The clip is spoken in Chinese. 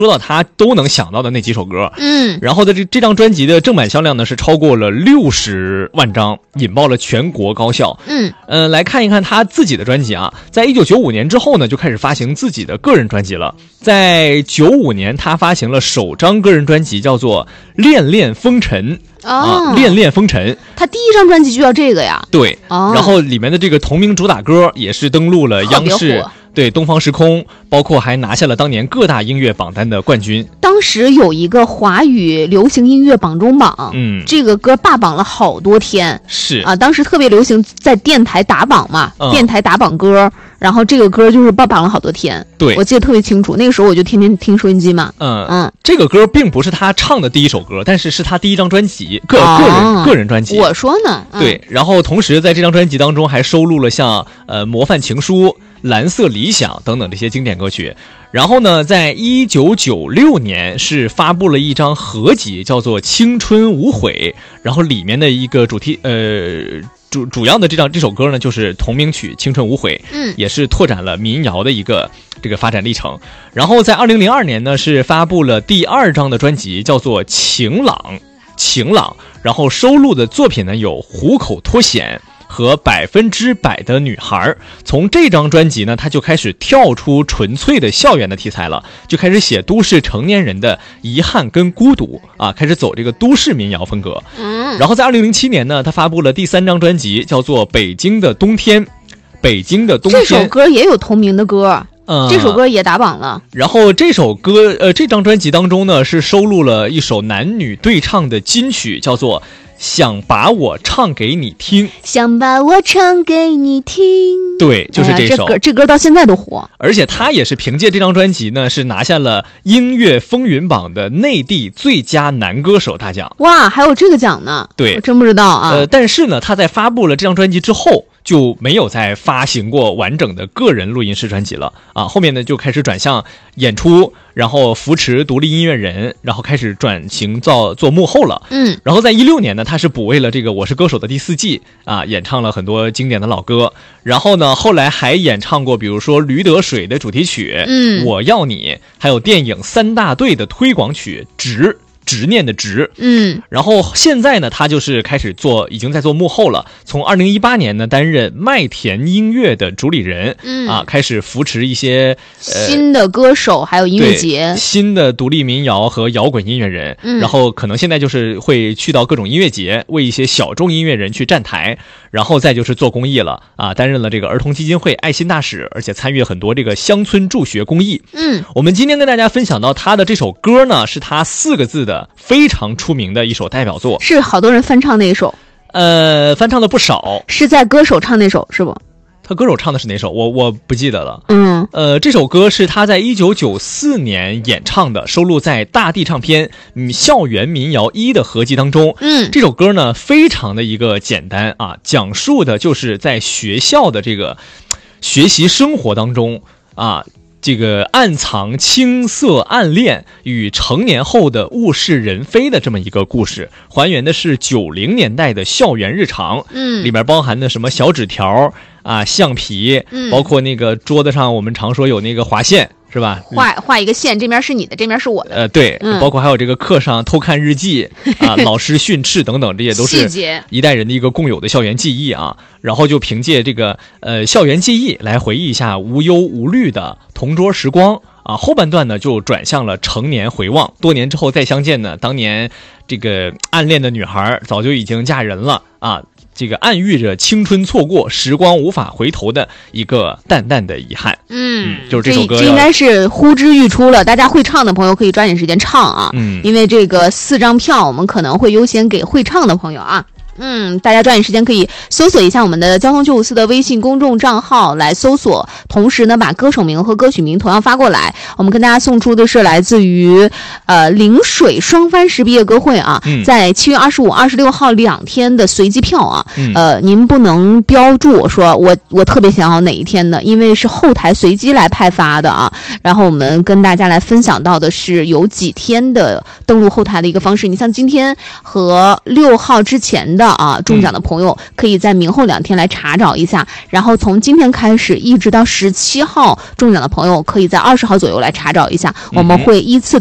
说到他都能想到的那几首歌。然后的这张专辑的正版销量呢是超过了60万张，引爆了全国高校。来看一看他自己的专辑啊，在1995年之后呢就开始发行自己的个人专辑了。在95年他发行了首张个人专辑，叫做《恋恋风尘》。恋恋风尘， 他第一张专辑就叫这个呀？ 对。然后里面的这个同名主打歌也是登陆了央视，对，东方时空，包括还拿下了当年各大音乐榜单的冠军。 当时有一个华语流行音乐榜中榜，这个歌霸榜了好多天。 是啊，当时特别流行在电台打榜嘛，电台打榜歌，然后这个歌就是霸榜了好多天。 对， 我记得特别清楚，那个时候我就天天听收音机嘛。 这个歌并不是他唱的第一首歌，但是他第一张专辑，个人专辑。 我说呢， 对，然后同时在这张专辑当中还收录了像模范情书、蓝色理想等等这些经典歌曲。然后呢，在1996年是发布了一张合集，叫做《青春无悔》，然后里面的一个主题主要的这首歌呢就是同名曲《青春无悔》，也是拓展了民谣的一个这个发展历程。然后在2002年呢是发布了第2张的专辑，叫做《晴朗》，然后收录的作品呢有《虎口脱险》和100%的女孩。从这张专辑呢他就开始跳出纯粹的校园的题材了，就开始写都市成年人的遗憾跟孤独啊，开始走这个都市民谣风格。然后在2007年呢他发布了第3张专辑，叫做《北京的冬天》。这首歌也有同名的歌，这首歌也打榜了。 然后这首歌这张专辑当中呢是收录了一首男女对唱的金曲，叫做想把我唱给你听。 想把我唱给你听， 对，就是这首。 这歌到现在都火。 而且他也是凭借这张专辑呢是拿下了音乐风云榜的内地最佳男歌手大奖。 哇，还有这个奖呢？ 对， 我真不知道啊。 但是呢他在发布了这张专辑之后就没有再发行过完整的个人录音室专辑了啊，后面呢就开始转向演出，然后扶持独立音乐人，然后开始转型做幕后了。然后在16年呢他是补位了这个《我是歌手》的第4季啊，演唱了很多经典的老歌。然后呢后来还演唱过比如说《驴得水》的主题曲我要你，还有电影3大队的推广曲执念的执。然后现在呢他就是开始已经在做幕后了，从2018年呢担任麦田音乐的主理人开始扶持一些新的歌手还有音乐节， 新的独立民谣和摇滚音乐人。然后可能现在就是会去到各种音乐节为一些小众音乐人去站台，然后再就是做公益了啊，担任了这个儿童基金会爱心大使，而且参与很多这个乡村助学公益。我们今天跟大家分享到他的这首歌呢是他4个字的非常出名的一首代表作， 是好多人翻唱那一首。 翻唱的不少。 是在歌手唱那首是不？ 他歌手唱的是哪首我不记得了。这首歌是他在1994年演唱的，收录在大地唱片校园民谣1的合集当中。这首歌呢非常的一个简单啊，讲述的就是在学校的这个学习生活当中啊，这个暗藏青涩暗恋与成年后的物是人非的这么一个故事，还原的是90年代的校园日常。里面包含的什么小纸条啊、橡皮，包括那个桌子上我们常说有那个划线是吧， 画一个线，这边是你的，这边是我的。 对，包括还有这个课上偷看日记啊，老师训斥等等，这些都是一代人的一个共有的校园记忆啊。然后就凭借这个校园记忆来回忆一下无忧无虑的同桌时光啊。后半段呢就转向了成年回望，多年之后再相见呢，当年这个暗恋的女孩早就已经嫁人了啊。这个暗喻着青春错过，时光无法回头的一个淡淡的遗憾。就是这首歌， 这应该是呼之欲出了，大家会唱的朋友可以抓紧时间唱啊。因为这个4张票我们可能会优先给会唱的朋友啊。大家抓紧时间可以搜索一下我们的交通954的微信公众账号来搜索，同时呢把歌手名和歌曲名同样发过来。我们跟大家送出的是来自于陵水双帆石毕业歌会啊，在7月25、26号2天的随机票啊。您不能标注我说我特别想要哪一天的，因为是后台随机来派发的啊。然后我们跟大家来分享到的是有几天的登录后台的一个方式。你像今天和6号之前的啊，中奖的朋友可以在明后2天来查找一下，然后从今天开始一直到17号中奖的朋友可以在20号左右来查找一下，我们会依次